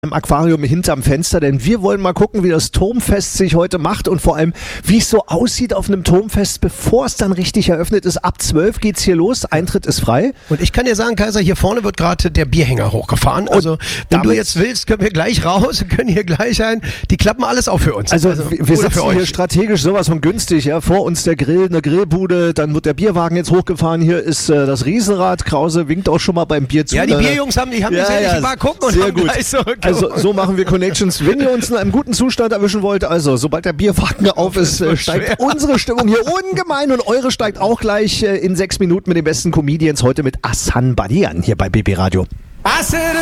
im Aquarium hinterm Fenster, denn wir wollen mal gucken, wie das Turmfest sich heute macht und vor allem, wie es so aussieht auf einem Turmfest, bevor es dann richtig eröffnet ist. Ab 12 geht's hier los, Eintritt ist frei. Und ich kann dir sagen, Kaiser, hier vorne wird gerade der Bierhänger hochgefahren. Also, wenn du jetzt willst, können wir gleich raus, können hier gleich sein. Die klappen alles auf für uns. Also wir sitzen hier strategisch sowas von günstig, ja. Vor uns der Grill, eine Grillbude, dann wird der Bierwagen jetzt hochgefahren. Hier ist das Riesenrad. Krause winkt auch schon mal beim Bier zu. Ja, die Bierjungs haben gesehen, ich war gucken und sehr haben gut. gleich zurück. Also so machen wir Connections. Wenn ihr uns in einem guten Zustand erwischen wollt, also sobald der Bierwagen auf ist, steigt unsere Stimmung hier ungemein und eure steigt auch gleich in 6 Minuten mit den besten Comedians heute mit Hassan Badian hier bei BB Radio.